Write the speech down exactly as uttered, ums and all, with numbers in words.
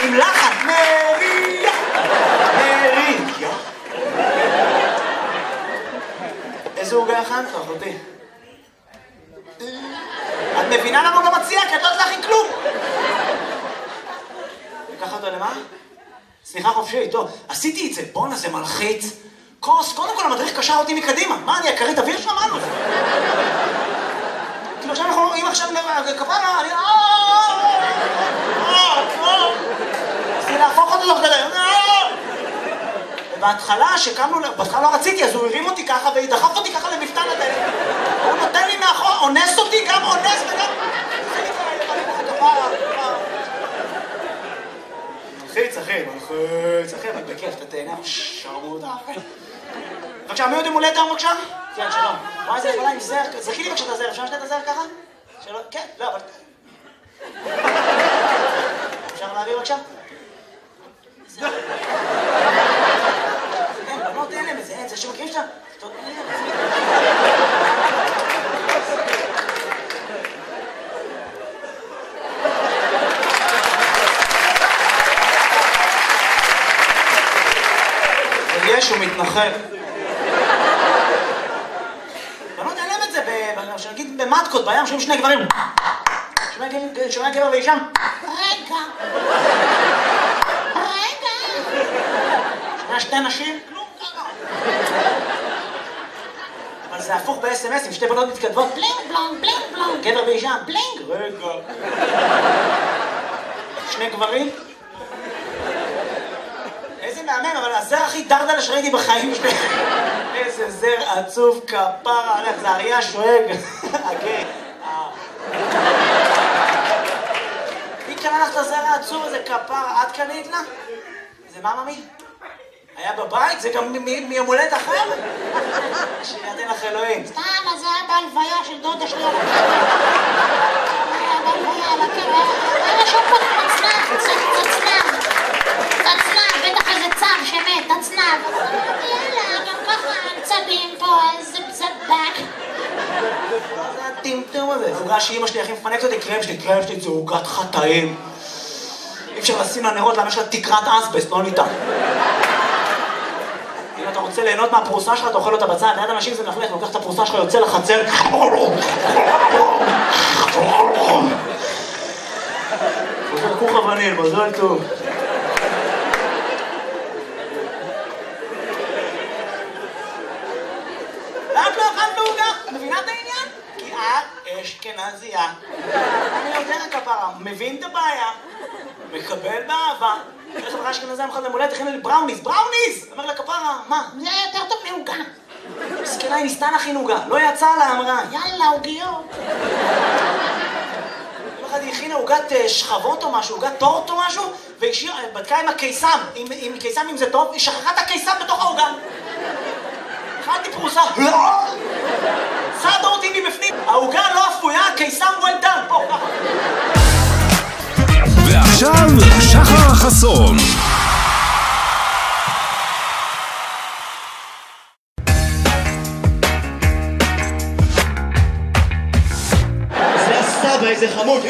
עם לחן, מריה, מריה. איזה עוגה הכנת, אחותי? את מבינה למה הוא לא מציע? כי את לא יודעת להכין כלום. לקח אותו למה? סליחה חופשי, טוב. עשיתי את זה, בואנה זה מלחיץ. כוס, קודם כל המדריך קשר אותי מקדימה. מה, אני אקרית אוויר שם? מה? כאילו עכשיו אנחנו, אם עכשיו כפרה, אני... רציתי להפוך אותו תוך כדי. ובהתחלה, שקמנו, בהתחלה לא רציתי, אז הוא הרים אותי ככה ודחף אותי ככה למפתן הדלת. הוא נותן לי מאחור, אונס אותי, גם אונס וגם... זה נקרא, לבנים לך כפרה. מלחיץ, אחי, מלחיץ, אחי, אבל בכיף, אתה תהנה, שרמוטה, אחי. בבקשה, מי עוד יום הולדת היום בבקשה? כן, שלום. וואי, זה יכולה עם זר, זכי לי בבקשה את הזר, אפשר לשתת את הזר ככה? שלום, כן, לא, אבל... אפשר להעביר בבקשה? זר. אין, בנות אין להם את זה, אין, זה שמכירים שאתה... יש, הוא מתנחל. בנות אין להם את זה, נגיד במטקות, בים, שומעים שני גברים. שומע גבר ואישם. רגע. רגע. שומע שתי נשים. כלום ככה. אבל זה הפוך ב-אס אם אס, עם שתי בנות מתכתבות. בלינג בלונג, בלינג בלונג. גבר ואישם. בלינג. רגע. שני גברים. איזה מהמם, אבל הזר הכי דרדל שראיתי בחיים שלי. איזה זר עצוב כפרה, הלך, זה אריה שואג. אגי. מי קנה לך את הזר העצוב הזה כפרה? את קנית לה? זה מה ממי? היה בבית? זה גם מיום הולדת אחר? שידן לך אלוהים. סתם, אז זה היה בהלוויה של דודה שלי על הקבר. היה בהלוויה על הקבר. היה רשום פה תצנב, תצנב. תצנב, בטח איזה צב שמת, תצנב. יאללה, גם ככה צבים פה, איזה צדק. מה זה הטמטום הזה? עוגה שאמא שלי הכי מפנקת אותי, קרם שלי, קרם שלי זה עוגת חטאים. אי אפשר לשים לנרות למה יש לה תקרת אסבסט, לא ניתן. אם אתה רוצה ליהנות מהפרוסה שלך, אתה אוכל אותה בצד, ליד אנשים זה מפלך, לוקח את הפרוסה שלך, יוצא לחצר. חוזר כוך אבנים, מזל טוב. ואת לא אכלת בעוגה? את מבינה את העניין? כי את אשכנזייה. אני יודע כפרה, מבין את הבעיה, מקבל באהבה. איך חברה אשכנזייה מחד למולדת, הכינה לי בראוניס, בראוניס! אומר לה כפרה, מה? זה יותר טוב מעוגה. מסכנה, היא ניסתה להכין עוגה, לא יצא לה, אמרה. יאללה, עוגיות. יום אחד היא הכינה עוגת שכבות או משהו, עוגת טורט או משהו, והיא בדקה עם הקיסם, עם קיסם אם זה טוב, היא שכחה את הקיסם בתוך העוגה. אכלתי פרוסה, סעדה אותי מבפנים, העוגה לא אפויה, הקיסם well done, פה, ככה. ועכשיו, שחר חסון. זה הסבא, איזה חמוד.